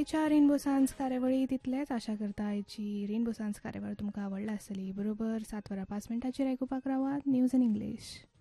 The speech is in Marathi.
आयच्या रेनबो सांज कार्यावळी तितलेंच आशा करता आयची रेनबो सांज कार्यावळ तुमकां आवडला आसतली. बरोबर 7:05 आयकूपाक रावात न्यूज इन इंग्लीश.